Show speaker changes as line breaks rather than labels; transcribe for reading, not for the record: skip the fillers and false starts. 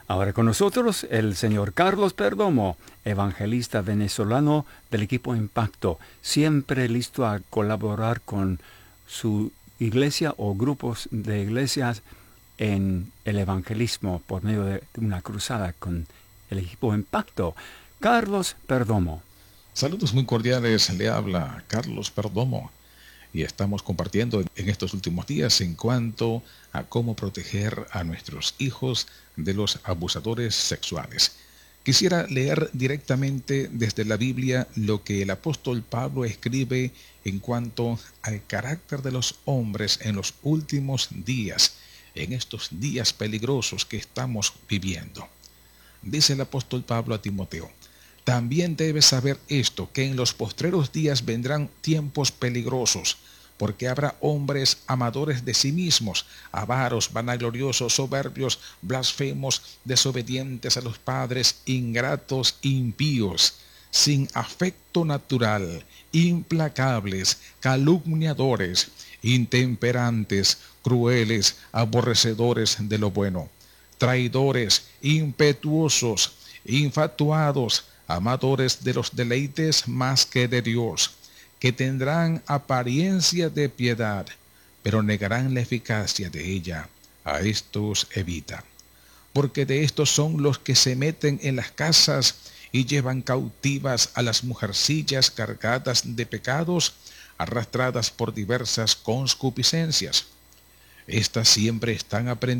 Ahora con nosotros el señor Carlos Perdomo, evangelista venezolano del equipo Impacto, siempre listo a colaborar con su iglesia o grupos de iglesias en el evangelismo por medio de una cruzada con el equipo Impacto. Carlos Perdomo.
Saludos muy cordiales, le habla Carlos Perdomo y estamos compartiendo en estos últimos días en cuanto a cómo proteger a nuestros hijos de los abusadores sexuales. Quisiera leer directamente desde la Biblia lo que el apóstol Pablo escribe en cuanto al carácter de los hombres en los últimos días, en estos días peligrosos que estamos viviendo. Dice el apóstol Pablo a Timoteo: también debes saber esto, que en los postreros días vendrán tiempos peligrosos, porque habrá hombres amadores de sí mismos, avaros, vanagloriosos, soberbios, blasfemos, desobedientes a los padres, ingratos, impíos, sin afecto natural, implacables, calumniadores, intemperantes, crueles, aborrecedores de lo bueno, traidores, impetuosos, infatuados, amadores de los deleites más que de Dios, que tendrán apariencia de piedad, pero negarán la eficacia de ella. A estos evita, porque de estos son los que se meten en las casas y llevan cautivas a las mujercillas cargadas de pecados, arrastradas por diversas concupiscencias. Estas siempre están aprendiendo